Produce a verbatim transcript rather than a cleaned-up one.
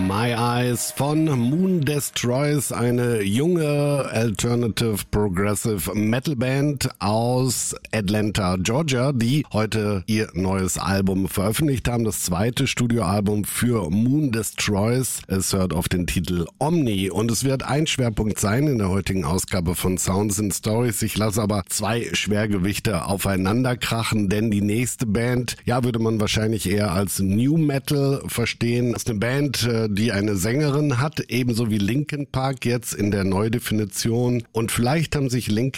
My Eyes von Moon Destroys, eine junge Alternative Progressive Metal Band aus Atlanta, Georgia, die heute ihr neues Album veröffentlicht haben, das zweite Studioalbum für Moon Destroys. Es hört auf den Titel Omni und es wird ein Schwerpunkt sein in der heutigen Ausgabe von Sounds and Stories. Ich lasse aber zwei Schwergewichte aufeinander krachen, denn die nächste Band, ja, würde man wahrscheinlich eher als New Metal verstehen. Das ist eine Band, die eine Sängerin hat, ebenso wie Linkin Park jetzt in der Neudefinition. Und vielleicht haben sich Linkin